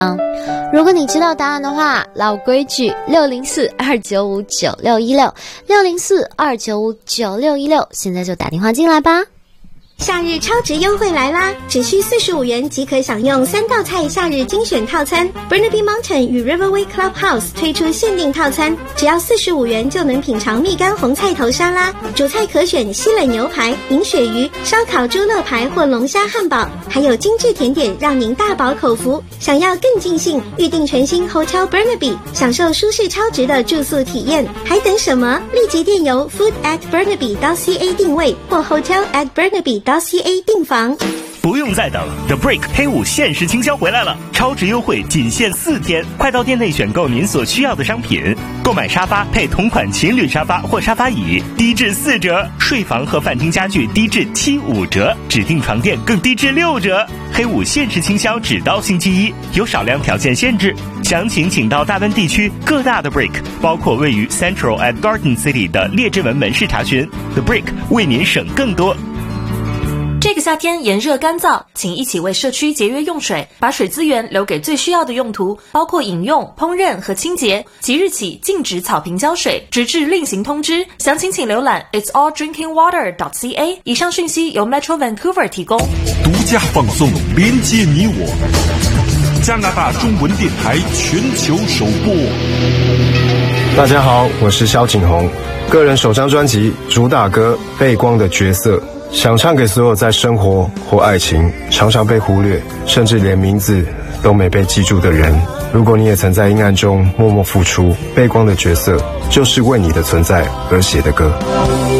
如果你知道答案的话，老规矩604-295-9616，604-295-9616，现在就打电话进来吧。 夏日超值优惠来啦！只需45元即可享用3道菜夏日精选套餐。Burnaby Mountain 与 Riverway Clubhouse 推出限定套餐，只要45元就能品尝蜜柑红菜头沙拉，主菜可选西冷牛排、银鳕鱼、烧烤猪肋排或龙虾汉堡，还有精致甜点让您大饱口福。想要更尽兴，预订全新 Hotel Burnaby， 享受舒适超值的住宿体验，还等什么？立即电邮 food@burnaby.ca 定位或 hotel@burnaby.ca 订房。 不用再等 ，The Break 黑五限时倾销回来了，超值优惠仅限4天，快到店内选购您所需要的商品，购买沙发配同款情侣沙发或沙发椅，低至4折；睡房和饭厅家具低至75折，指定床垫更低至6折。黑五限时倾销只到星期一，有少量条件限制，详情请到大温地区各大的 Break， 包括位于 Central at Garden City 的列治文门市查询。The Break 为您省更多。 这个夏天炎热干燥，请一起为社区节约用水，把水资源留给最需要的用途，包括饮用、烹饪和清洁。即日起禁止草坪浇水，直至另行通知。详情请浏览 itsalldrinkingwater.ca。以上讯息由 Metro Vancouver 提供。 独家放送，连接你我。加拿大中文电台全球首播。 大家好，我是萧景宏，个人首张专辑主打歌《背光的角色》。想唱给所有在生活或爱情常常被忽略，甚至连名字都没被记住的人。如果你也曾在阴暗中默默付出，背光的角色就是为你的存在而写的歌。